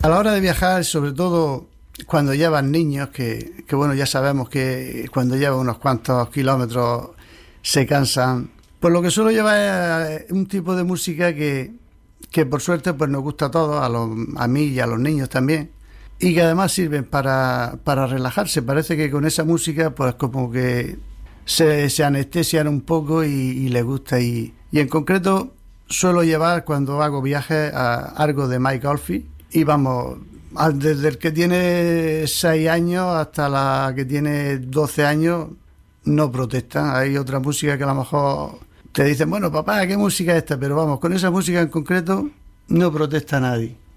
A la hora de viajar, sobre todo cuando llevan niños, que bueno, ya sabemos que cuando llevan unos cuantos kilómetros se cansan, pues lo que suelo llevar es un tipo de música que por suerte pues nos gusta a todos, a mí y a los niños también, y que además sirven para relajarse. Parece que con esa música pues como que se anestesian un poco y les gusta. Y en concreto suelo llevar cuando hago viajes algo de Mike Oldfield y vamos, desde el que tiene 6 años hasta la que tiene 12 años no protestan. Hay otra música que a lo mejor te dicen, bueno papá, ¿qué música es esta? Pero vamos, con esa música en concreto no protesta nadie.